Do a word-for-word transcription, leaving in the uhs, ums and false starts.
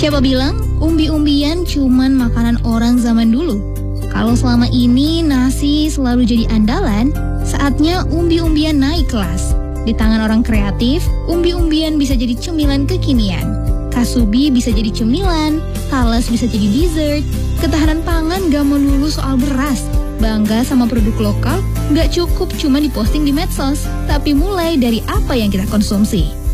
Siapa bilang umbi-umbian cuman makanan orang zaman dulu? Kalau selama ini nasi selalu jadi andalan, saatnya umbi-umbian naik kelas. Di tangan orang kreatif, umbi-umbian bisa jadi cemilan kekinian. Kasubi bisa jadi cemilan, talas bisa jadi dessert. Ketahanan pangan gak melulu soal beras. Bangga sama produk lokal gak cukup cuma diposting di medsos, tapi mulai dari apa yang kita konsumsi.